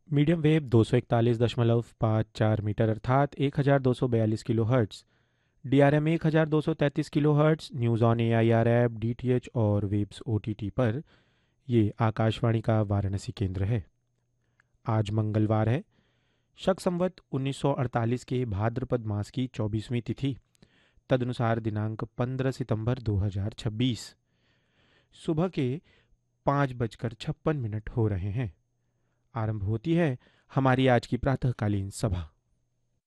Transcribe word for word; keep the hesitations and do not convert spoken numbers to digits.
Medium wave दो सौ इकतालीस दशमलव पाँच चार मीटर अर्थात एक हज़ार दो सौ बयालीस kilo hertz, D R M एक हज़ार दो सौ तैंतीस kilo hertz, news on A I R app, D T H और वेब्स ओ टी टी पर ये आकाशवाणी का वाराणसी केंद्र है। आज मंगलवार है, शक संवत उन्नीस सौ अड़तालीस के भाद्रपद मास की चौबीसवीं तिथि, तदनुसार दिनांक पंद्रह सितंबर दो हज़ार छब्बीस। सुबह के पाँच बजकर छप्पन मिनट हो रहे हैं। आरंभ होती है हमारी आज की प्रातःकालीन सभा।